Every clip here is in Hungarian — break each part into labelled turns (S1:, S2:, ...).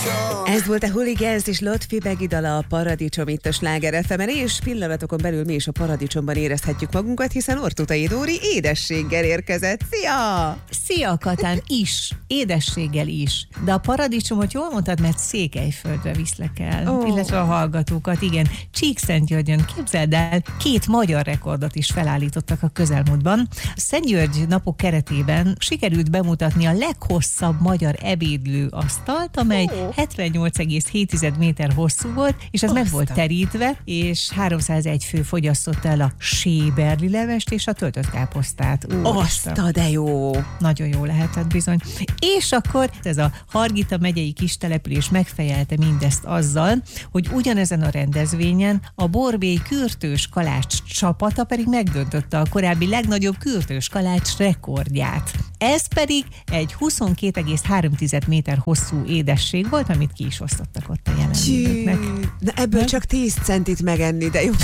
S1: Ez volt a Hooligans és Lotfi Begi dala a Paradicsom itt a Sláger FM-en, és pillanatokon belül mi is a paradicsomban érezhetjük magunkat, hiszen Ortutay Dóri édességgel érkezett. Szia!
S2: Szia, Katán, is. Édességgel is. De a paradicsomot jól mondtad, mert Székelyföldre viszlek el. Illetve a hallgatókat, igen. Csíkszentgyörgyön, képzeld el, 2 magyar rekordot is felállítottak a közelmúltban. A Szentgyörgy napok keretében sikerült bemutatni a leghosszabb magyar ebédlő asztalt, amely 78,7 méter hosszú volt, és ez meg volt terítve, és 301 fő fogyasztott el a séberli levest és a töltött káposztát.
S1: Azt de jó!
S2: Nagyon jó lehetett bizony. És akkor ez a Hargita megyei kistelepülés megfejelte mindezt azzal, hogy ugyanezen a rendezvényen a Borbély kürtős kalács csapata pedig megdöntötte a korábbi legnagyobb kürtős kalács rekordját. Ez pedig egy 22,3 méter hosszú édesség volt, amit ki is osztottak ott a jelenlévőknek.
S1: De ebből csak 10 centit megenni, de jó.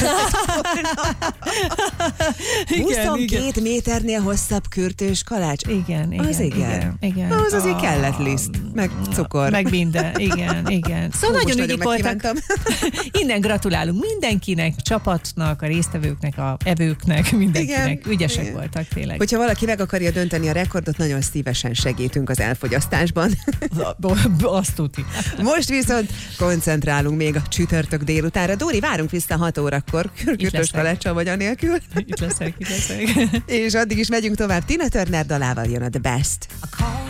S1: 22 méternél hosszabb kürtős kalács.
S2: Igen.
S1: Az azért kellett liszt, meg cukor.
S2: Meg minden, igen. Szóval nagyon ügyik voltak. Innen gratulálunk mindenkinek, a csapatnak, a résztvevőknek, a evőknek, mindenkinek. Igen, ügyesek voltak tényleg.
S1: Hogyha valaki meg akarja dönteni a rekordot, nagyon szívesen segítünk az elfogyasztásban.
S2: Azt tuti.
S1: Most viszont koncentrálunk még a csütörtök délutánra. Dóri, várunk vissza 6 órakor, kürtős kaláccsal vagy anélkül.
S2: Itt leszek.
S1: És addig is megyünk tovább. Tina Turner dalával jön a The Best.